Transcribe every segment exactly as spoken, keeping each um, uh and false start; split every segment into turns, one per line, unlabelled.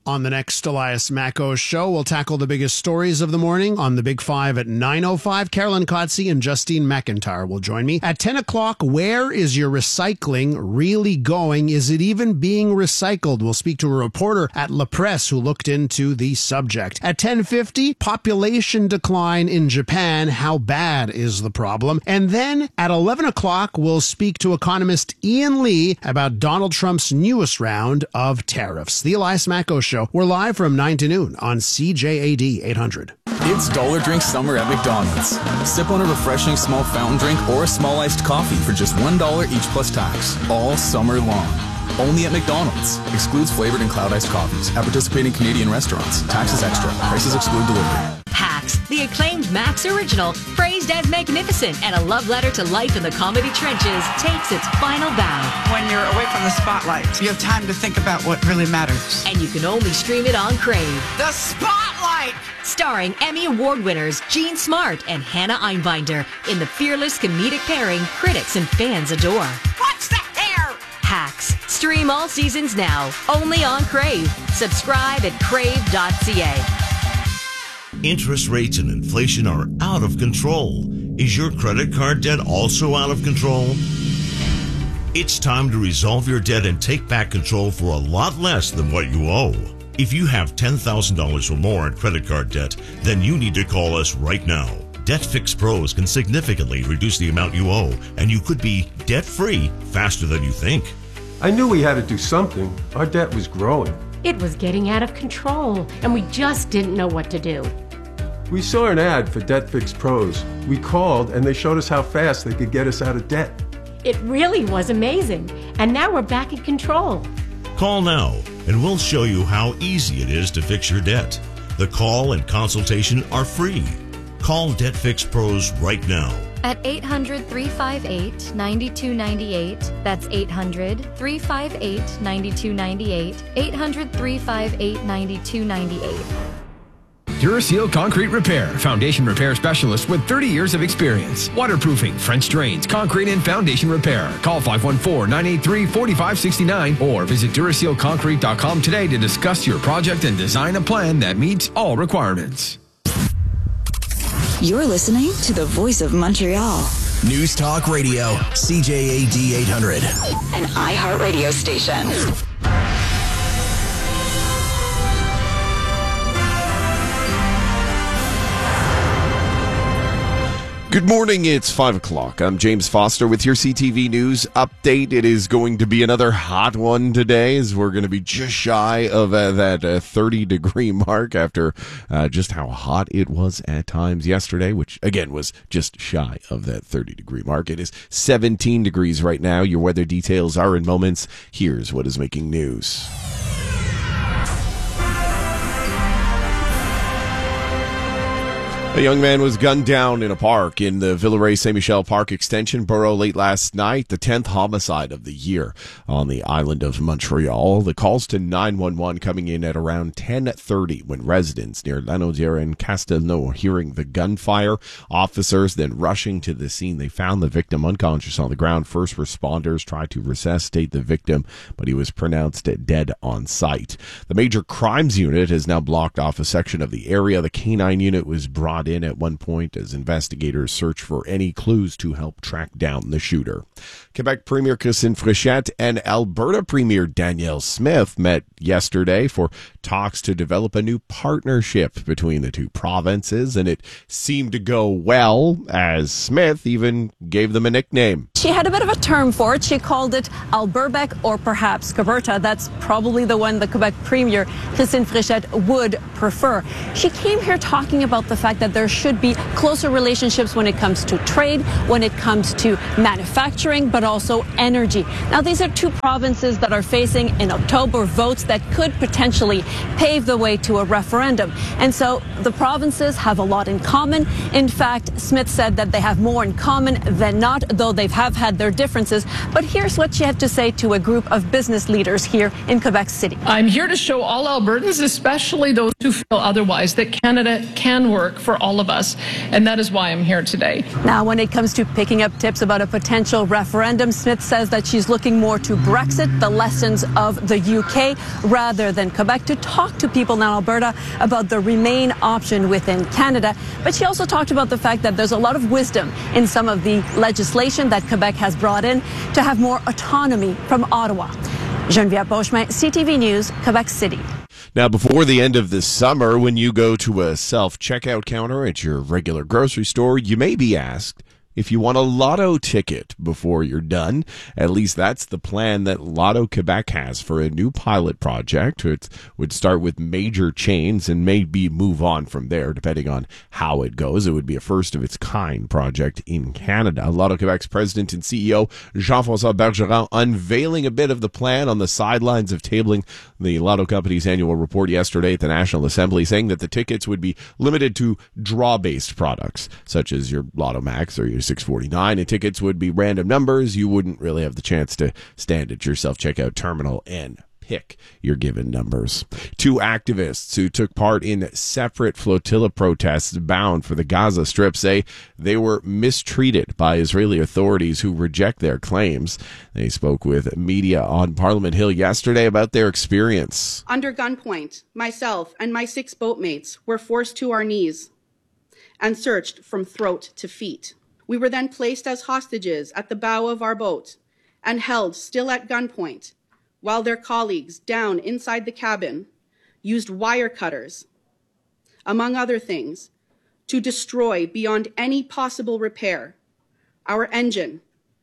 On the next Elias Macko show, we'll tackle the biggest stories of the morning on the Big Five at nine oh five. Carolyn Kotze and Justine McIntyre will join me. At ten o'clock, where is your recycling really going? Is it even being recycled? We'll speak to a reporter at La Presse who looked into the subject. At ten fifty, population decline in Japan. How bad is the problem? And then at eleven o'clock, we'll speak to economist Ian Lee about Donald Trump's newest round of tariffs. The Elias Macko Show. We're live from nine to noon on C J A D eight hundred.
It's Dollar Drink Summer at McDonald's. Sip on a refreshing small fountain drink or a small iced coffee for just one dollar each plus tax, all summer long. Only at McDonald's. Excludes flavored and cloud iced coffees at participating Canadian restaurants. Taxes extra. Prices exclude delivery.
Hacks, the acclaimed Max original, praised as magnificent and a love letter to life in the comedy trenches, takes its final bow.
When you're away from the spotlight, you have time to think about what really matters.
And you can only stream it on Crave.
The Spotlight!
Starring Emmy Award winners Jean Smart and Hannah Einbinder in the fearless comedic pairing critics and fans adore.
What's the hair?
Hacks. Stream all seasons now, only on Crave. Subscribe at crave dot c a.
Interest rates and inflation are out of control. Is your credit card debt also out of control? It's time to resolve your debt and take back control for a lot less than what you owe. If you have ten thousand dollars or more in credit card debt, then you need to call us right now. Debt Fix Pros can significantly reduce the amount you owe, and you could be debt-free faster than you think.
I knew we had to do something. Our debt was growing.
It was getting out of control, and we just didn't know what to do.
We saw an ad for Debt Fix Pros. We called, and they showed us how fast they could get us out of debt.
It really was amazing, and now we're back in control.
Call now, and we'll show you how easy it is to fix your debt. The call and consultation are free. Call Debt Fix Pros right now.
At eight hundred, three five eight, nine two nine eight. That's eight hundred, three five eight, nine two nine eight. eight hundred, three five eight, nine two nine eight.
Duraseal Concrete Repair, foundation repair specialist with thirty years of experience. Waterproofing, French drains, concrete and foundation repair. Call five one four, nine eight three, four five six nine or visit duraseal concrete dot com today to discuss your project and design a plan that meets all requirements.
You're listening to the Voice of Montreal.
News Talk Radio, C J A D eight hundred.
An iHeartRadio station.
Good morning, it's five o'clock. I'm James Foster with your C T V News update. It is going to be another hot one today as we're going to be just shy of uh, that uh, thirty degree mark after uh, just how hot it was at times yesterday, which again was just shy of that thirty degree mark. It is seventeen degrees right now. Your weather details are in moments. Here's what is making news. A young man was gunned down in a park in the Villeray-Saint-Michel Park Extension Borough late last night, the tenth homicide of the year on the island of Montreal. The calls to nine one one coming in at around ten thirty when residents near Lanaudière and Castelnau were hearing the gunfire. Officers then rushing to the scene. They found the victim unconscious on the ground. First responders tried to resuscitate the victim, but he was pronounced dead on site. The Major Crimes Unit has now blocked off a section of the area. The canine unit was brought in at one point as investigators search for any clues to help track down the shooter. Quebec Premier Christine Fréchette and Alberta Premier Danielle Smith met yesterday for talks to develop a new partnership between the two provinces, and it seemed to go well, as Smith even gave them a nickname.
She had a bit of a term for it. She called it Alberbec or perhaps Coberta. That's probably the one the Quebec Premier Christine Fréchette would prefer. She came here talking about the fact that there should be closer relationships when it comes to trade, when it comes to manufacturing, but also energy. Now, these are two provinces that are facing in October votes that could potentially pave the way to a referendum. And so the provinces have a lot in common. In fact, Smith said that they have more in common than not, though they have had their differences. But here's what she had to say to a group of business leaders here in Quebec City.
I'm here to show all Albertans, especially those who feel otherwise, that Canada can work for all of us, and that is why I'm here today.
Now, when it comes to picking up tips about a potential referendum, Smith says that she's looking more to Brexit, the lessons of the U K, rather than Quebec, to talk to people in Alberta about the Remain option within Canada. But she also talked about the fact that there's a lot of wisdom in some of the legislation that Quebec has brought in to have more autonomy from Ottawa. Geneviève Beauchemin, C T V News, Quebec City.
Now, before the end of this summer, when you go to a self-checkout counter at your regular grocery store, you may be asked if you want a lotto ticket before you're done. At least that's the plan that Lotto Quebec has for a new pilot project. It would start with major chains and maybe move on from there, depending on how it goes. It would be a first-of-its-kind project in Canada. Lotto Quebec's president and C E O, Jean-François Bergeron, unveiling a bit of the plan on the sidelines of tabling the Lotto company's annual report yesterday at the National Assembly, saying that the tickets would be limited to draw-based products, such as your Lotto Max or your six forty-nine, and tickets would be random numbers. You wouldn't really have the chance to stand at your self-checkout terminal and pick your given numbers. Two activists who took part in separate flotilla protests bound for the Gaza Strip say they were mistreated by Israeli authorities who reject their claims. They spoke with media on Parliament Hill yesterday about their experience.
Under gunpoint, myself and my six boatmates were forced to our knees and searched from throat to feet. We were then placed as hostages at the bow of our boat and held still at gunpoint while their colleagues down inside the cabin used wire cutters, among other things, to destroy beyond any possible repair our engine.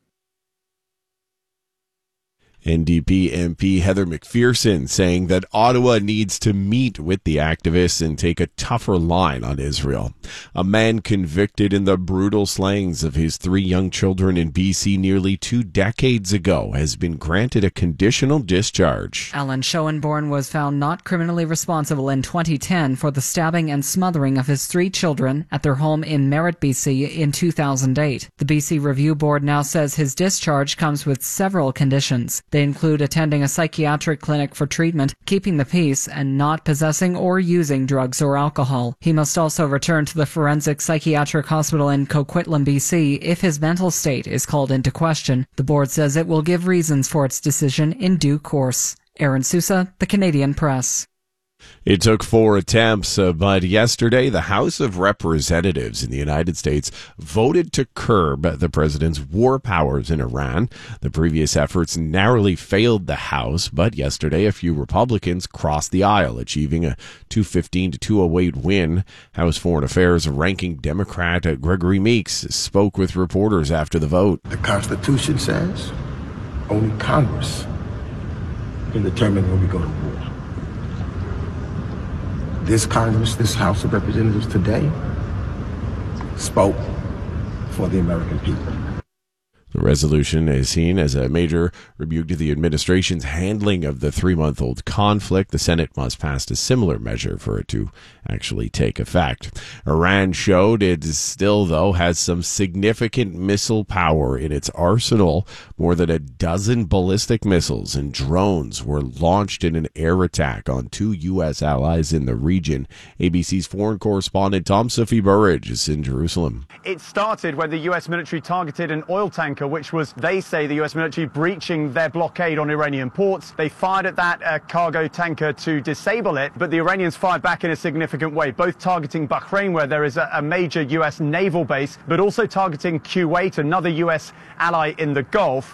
N D P M P Heather McPherson saying that Ottawa needs to meet with the activists and take a tougher line on Israel. A man convicted in the brutal slayings of his three young children in B C nearly two decades ago has been granted a conditional discharge.
Alan Schoenborn was found not criminally responsible in twenty ten for the stabbing and smothering of his three children at their home in Merritt, B C in two thousand eight. The B C Review Board now says his discharge comes with several conditions. They include attending a psychiatric clinic for treatment, keeping the peace, and not possessing or using drugs or alcohol. He must also return to the Forensic Psychiatric Hospital in Coquitlam, B C, if his mental state is called into question. The board says it will give reasons for its decision in due course. Aaron Sousa, The Canadian Press.
It took four attempts, uh, but yesterday the House of Representatives in the United States voted to curb the president's war powers in Iran. The previous efforts narrowly failed the House, but yesterday a few Republicans crossed the aisle, achieving a two fifteen to two oh eight win. House Foreign Affairs ranking Democrat Gregory Meeks spoke with reporters after the vote.
The Constitution says only Congress can determine when we go to war. This Congress, this House of Representatives today, spoke for the American people.
The resolution is seen as a major rebuke to the administration's handling of the three-month-old conflict. The Senate must pass a similar measure for it to actually take effect. Iran showed it still, though, has some significant missile power in its arsenal. More than a dozen ballistic missiles and drones were launched in an air attack on two U S allies in the region. A B C's foreign correspondent Tom Sophie Burridge is in Jerusalem.
It started when the U S military targeted an oil tanker, which was, they say, the U S military breaching their blockade on Iranian ports. They fired at that uh, cargo tanker to disable it, but the Iranians fired back in a significant way, both targeting Bahrain, where there is a, a major U S naval base, but also targeting Kuwait, another U S ally in the Gulf.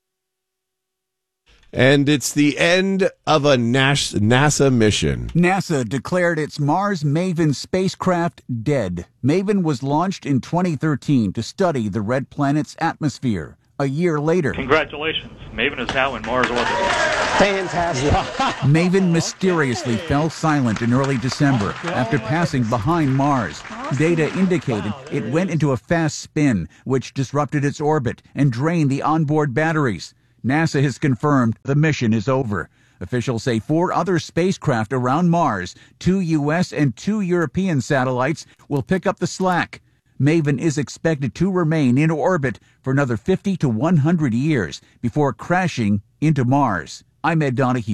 And it's the end of a NASA mission.
NASA declared its Mars MAVEN spacecraft dead. MAVEN was launched in twenty thirteen to study the red planet's atmosphere. A year later,
congratulations, MAVEN is now in Mars orbit.
Fantastic. MAVEN mysteriously fell silent in early December after passing behind Mars. Data indicated it went into a fast spin, which disrupted its orbit and drained the onboard batteries. NASA has confirmed the mission is over. Officials say four other spacecraft around Mars, two U S and two European satellites, will pick up the slack. MAVEN is expected to remain in orbit for another fifty to one hundred years before crashing into Mars. I'm Ed Donahue.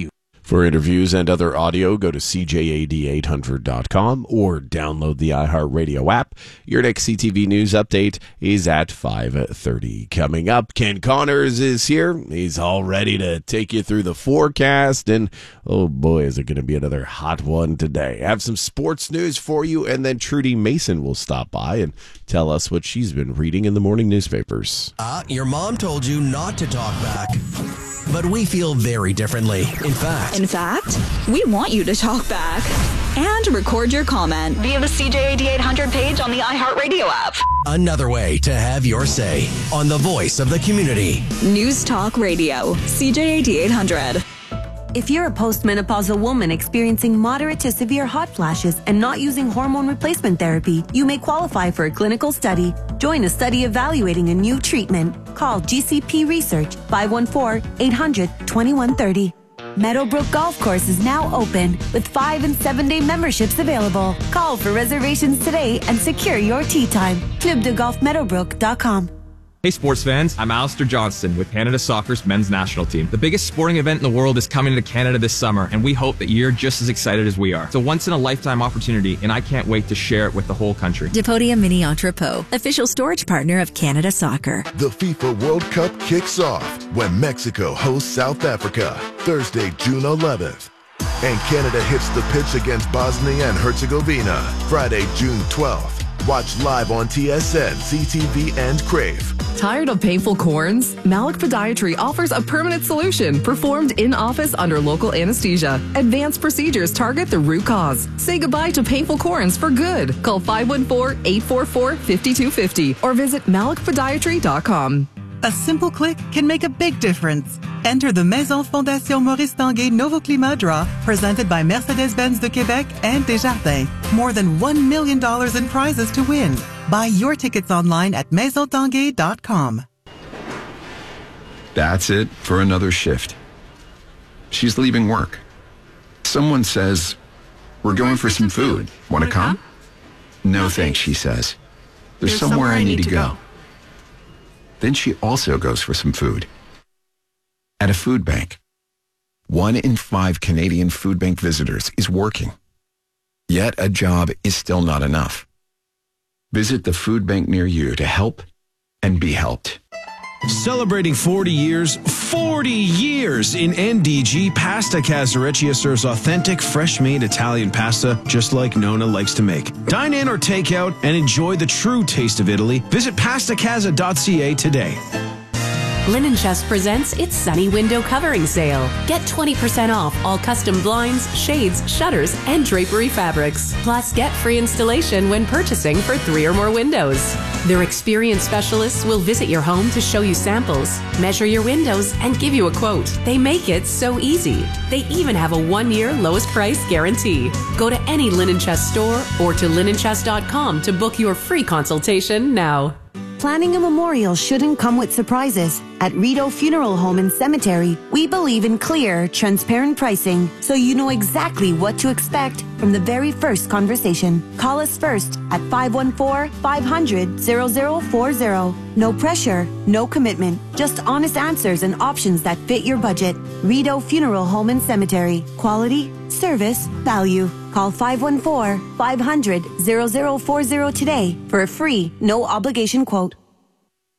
For interviews and other audio, go to C J A D eight hundred dot com or download the iHeartRadio app. Your next C T V News update is at five thirty. Coming up, Ken Connors is here. He's all ready to take you through the forecast, and oh boy, is it going to be another hot one today. I have some sports news for you, and then Trudy Mason will stop by and tell us what she's been reading in the morning newspapers.
Uh, your mom told you not to talk back. But we feel very differently. In fact,
In fact, we want you to talk back and record your comment via the C J A D eight hundred page on the iHeartRadio app.
another way to have your say on the voice of the community.
News Talk Radio, C J A D eight hundred.
If you're a postmenopausal woman experiencing moderate to severe hot flashes and not using hormone replacement therapy, you may qualify for a clinical study. Join a study evaluating a new treatment. Call G C P Research five one four, eight hundred, twenty-one thirty. Meadowbrook Golf Course is now open with five and seven day memberships available. Call for reservations today and secure your tee time. club de golf meadowbrook dot com.
Hey sports fans, I'm Alistair Johnston with Canada Soccer's men's national team. The biggest sporting event in the world is coming to Canada this summer, and we hope that you're just as excited as we are. It's a once-in-a-lifetime opportunity, and I can't wait to share it with the whole country.
Depodia Mini Entrepot, official storage partner of Canada Soccer.
The FIFA World Cup kicks off when Mexico hosts South Africa, Thursday, June eleventh. And Canada hits the pitch against Bosnia and Herzegovina, Friday, June twelfth. Watch live on T S N, C T V, and Crave.
Tired of painful corns? Malik Podiatry offers a permanent solution performed in-office under local anesthesia. Advanced procedures target the root cause. Say goodbye to painful corns for good. Call five one four, eight four four, five two five zero or visit malik podiatry dot com.
A simple click can make a big difference. Enter the Maison Fondation Maurice Tanguay Novo Climat Draw, presented by Mercedes-Benz de Québec and Desjardins. More than one million dollars in prizes to win. Buy your tickets online at maison tanguay dot com.
That's it for another shift. She's leaving work. Someone says, "We're going for some food. Want to come?" No thanks, she says. There's somewhere I need to go. Then she also goes for some food. At a food bank. One in five Canadian food bank visitors is working. Yet a job is still not enough. Visit the food bank near you to help and be helped.
Celebrating forty years, forty years in N D G, Pasta Casareccia serves authentic, fresh-made Italian pasta just like Nona likes to make. Dine in or take out and enjoy the true taste of Italy. Visit pasta casa dot c a today.
Linen Chest presents its Sunny Window Covering Sale. Get twenty percent off all custom blinds, shades, shutters, and drapery fabrics. Plus, get free installation when purchasing for three or more windows. Their experienced specialists will visit your home to show you samples, measure your windows, and give you a quote. They make it so easy. They even have a one-year lowest price guarantee. Go to any Linen Chest store or to linen chest dot com to book your free consultation now.
Planning a memorial shouldn't come with surprises. At Rideau Funeral Home and Cemetery, we believe in clear, transparent pricing, so you know exactly what to expect from the very first conversation. Call us first at five one four, five hundred, zero zero four zero. No pressure, no commitment, just honest answers and options that fit your budget. Rideau Funeral Home and Cemetery. Quality, service, value. Call five one four, five hundred, zero zero four zero today for a free, no obligation quote.